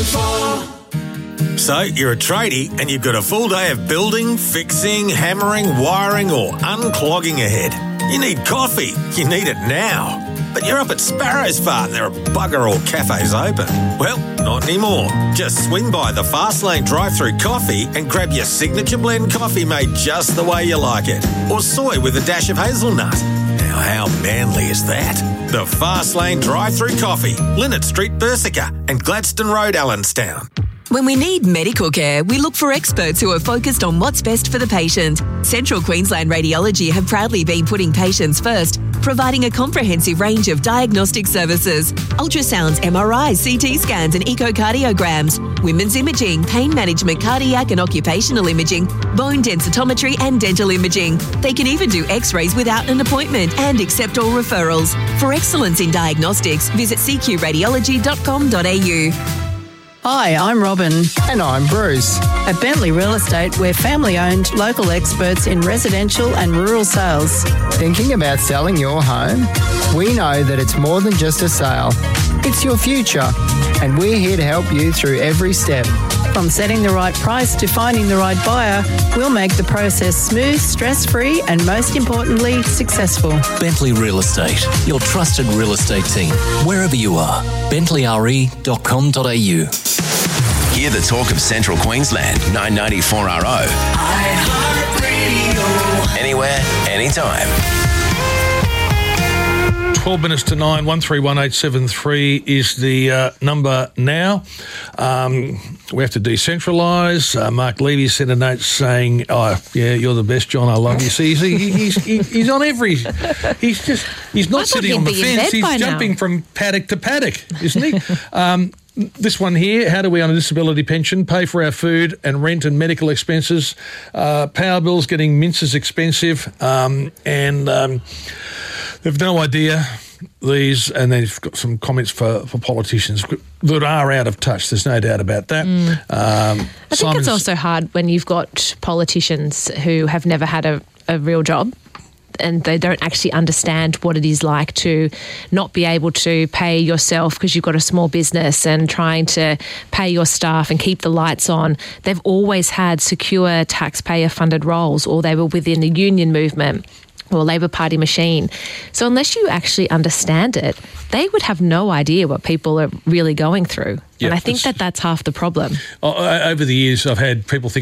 104. So, you're a tradie and you've got a full day of building, fixing, hammering, wiring or unclogging ahead. You need coffee. You need it now. But you're up at Sparrow's Fart and there are bugger all cafes open. Well, not anymore. Just swing by the Fastlane drive-through coffee and grab your signature blend coffee made just the way you like it. Or soy with a dash of hazelnut. Now, how manly is that? The Fastlane drive-through coffee, Linnet Street, Bersica and Gladstone Road, Allenstown. When we need medical care, we look for experts who are focused on what's best for the patient. Central Queensland Radiology have proudly been putting patients first, providing a comprehensive range of diagnostic services: ultrasounds, MRIs, CT scans and echocardiograms, women's imaging, pain management, cardiac and occupational imaging, bone densitometry and dental imaging. They can even do x-rays without an appointment and accept all referrals. For excellence in diagnostics, visit cqradiology.com.au. Hi, I'm Robin. And I'm Bruce. At Bentley Real Estate, we're family-owned, local experts in residential and rural sales. Thinking about selling your home? We know that it's more than just a sale. It's your future, and we're here to help you through every step. From setting the right price to finding the right buyer, we'll make the process smooth, stress-free and, most importantly, successful. Bentley Real Estate, your trusted real estate team, wherever you are. bentleyre.com.au. Hear the talk of Central Queensland, 994 RO. iHeartRadio. Anywhere, anytime. 12 minutes to 9, 131873 is the number now. We have to decentralise. Mark Levy sent a note saying, "Oh, yeah, you're the best, John. I love you." See, he's on every. He's not sitting on the fence. He's jumping from paddock to paddock, isn't he? This one here, how do we on a disability pension pay for our food and rent and medical expenses? Power bills getting minces expensive, and they've no idea these, and they've got some comments for politicians that are out of touch. There's no doubt about that. I think it's also hard when you've got politicians who have never had a real job, and they don't actually understand what it is like to not be able to pay yourself because you've got a small business and trying to pay your staff and keep the lights on. They've always had secure taxpayer-funded roles, or they were within the union movement or Labor Party machine. So unless you actually understand it, they would have no idea what people are really going through. Yeah, and I think that's half the problem. Over the years, I've had people think